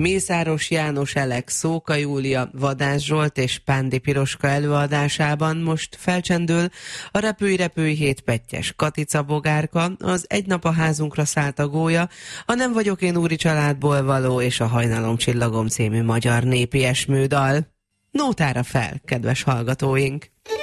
Mészáros János Elek, Szóka Júlia, Vadász Zsolt és Pándi Piroska előadásában most felcsendül a Repülj 7 pettyes Katica Bogárka, az Egy nap a házunkra szállt a gólya, a Nem vagyok én úri családból való és a Hajnalom csillagom című magyar népi esmődal. Nótára fel, kedves hallgatóink!